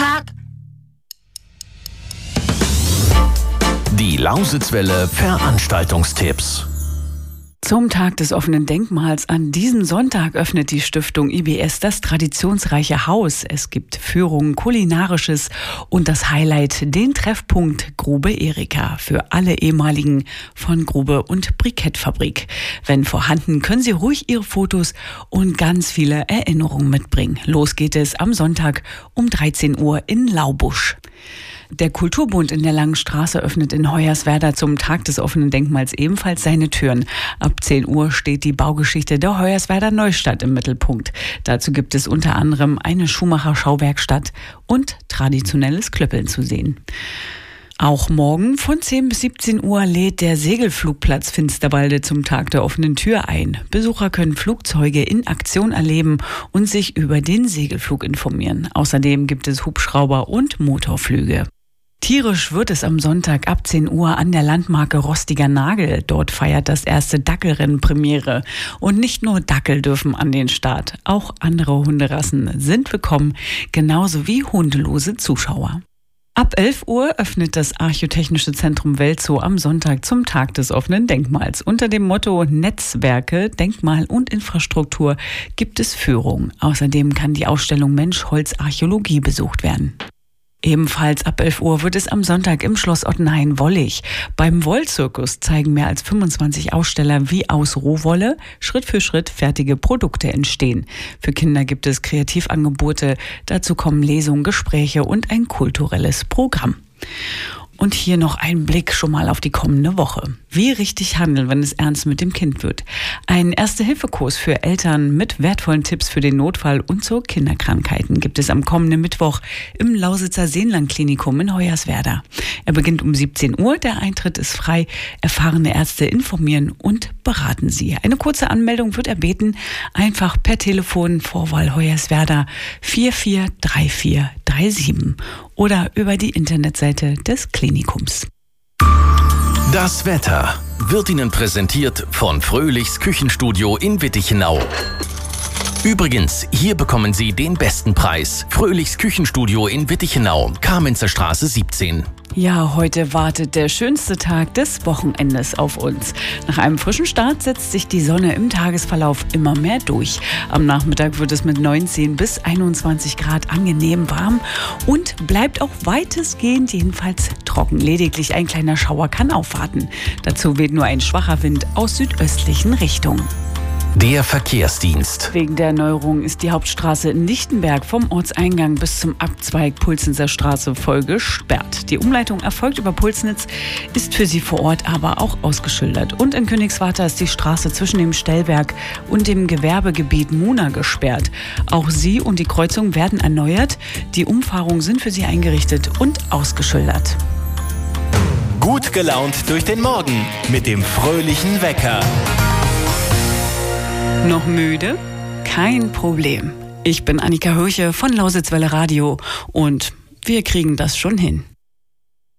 Tag. Die Lausitzwelle Veranstaltungstipps. Zum Tag des offenen Denkmals an diesem Sonntag öffnet die Stiftung IBS das traditionsreiche Haus. Es gibt Führungen, Kulinarisches und das Highlight, den Treffpunkt Grube Erika für alle ehemaligen von Grube und Brikettfabrik. Wenn vorhanden, können Sie ruhig Ihre Fotos und ganz viele Erinnerungen mitbringen. Los geht es am Sonntag um 13 Uhr in Laubusch. Der Kulturbund in der Langen Straße öffnet in Hoyerswerda zum Tag des offenen Denkmals ebenfalls seine Türen. Ab 10 Uhr steht die Baugeschichte der Hoyerswerda Neustadt im Mittelpunkt. Dazu gibt es unter anderem eine Schuhmacher-Schauwerkstatt und traditionelles Klöppeln zu sehen. Auch morgen von 10 bis 17 Uhr lädt der Segelflugplatz Finsterwalde zum Tag der offenen Tür ein. Besucher können Flugzeuge in Aktion erleben und sich über den Segelflug informieren. Außerdem gibt es Hubschrauber und Motorflüge. Tierisch wird es am Sonntag ab 10 Uhr an der Landmarke Rostiger Nagel. Dort feiert das erste Dackelrennen Premiere. Und nicht nur Dackel dürfen an den Start. Auch andere Hunderassen sind willkommen, genauso wie hundelose Zuschauer. Ab 11 Uhr öffnet das Archäotechnische Zentrum Welzow am Sonntag zum Tag des offenen Denkmals. Unter dem Motto Netzwerke, Denkmal und Infrastruktur gibt es Führung. Außerdem kann die Ausstellung Mensch, Holz, Archäologie besucht werden. Ebenfalls ab 11 Uhr wird es am Sonntag im Schloss Ottenhain-Wollig. Beim Wollzirkus zeigen mehr als 25 Aussteller, wie aus Rohwolle Schritt für Schritt fertige Produkte entstehen. Für Kinder gibt es Kreativangebote, dazu kommen Lesungen, Gespräche und ein kulturelles Programm. Und hier noch ein Blick schon mal auf die kommende Woche. Wie richtig handeln, wenn es ernst mit dem Kind wird. Ein Erste-Hilfe-Kurs für Eltern mit wertvollen Tipps für den Notfall und zu Kinderkrankheiten gibt es am kommenden Mittwoch im Lausitzer Seenland-Klinikum in Hoyerswerda. Er beginnt um 17 Uhr, der Eintritt ist frei. Erfahrene Ärzte informieren und beraten Sie. Eine kurze Anmeldung wird erbeten, einfach per Telefon Vorwahl Hoyerswerda 443437 oder über die Internetseite des Klinikums. Das Wetter wird Ihnen präsentiert von Fröhlichs Küchenstudio in Wittichenau. Übrigens, hier bekommen Sie den besten Preis. Fröhlichs Küchenstudio in Wittichenau, Kamenzer Straße 17. Ja, heute wartet der schönste Tag des Wochenendes auf uns. Nach einem frischen Start setzt sich die Sonne im Tagesverlauf immer mehr durch. Am Nachmittag wird es mit 19 bis 21 Grad angenehm warm und bleibt auch weitestgehend jedenfalls trocken. Lediglich ein kleiner Schauer kann aufwarten. Dazu weht nur ein schwacher Wind aus südöstlichen Richtungen. Der Verkehrsdienst. Wegen der Erneuerung ist die Hauptstraße in Lichtenberg vom Ortseingang bis zum Abzweig Pulsnitzer Straße voll gesperrt. Die Umleitung erfolgt über Pulsnitz, ist für Sie vor Ort aber auch ausgeschildert. Und in Königswarter ist die Straße zwischen dem Stellwerk und dem Gewerbegebiet Muna gesperrt. Auch sie und die Kreuzung werden erneuert. Die Umfahrungen sind für Sie eingerichtet und ausgeschildert. Gut gelaunt durch den Morgen mit dem fröhlichen Wecker. Noch müde? Kein Problem. Ich bin Annika Höche von Lausitzwelle Radio und wir kriegen das schon hin.